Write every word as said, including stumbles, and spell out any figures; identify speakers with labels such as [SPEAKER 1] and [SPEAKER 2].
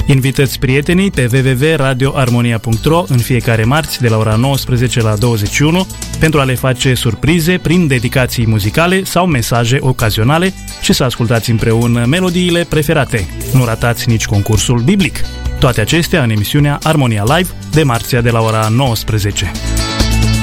[SPEAKER 1] Invitați prietenii pe w w w punct radio armonia punct r o în fiecare marți de la ora nouăsprezece la douăzeci și unu pentru a le face surprize prin dedicații muzicale sau mesaje ocazionale și să ascultați împreună melodiile preferate. Nu ratați nici concursul biblic. Toate acestea în emisiunea Armonia Live de marțea de la ora nouăsprezece.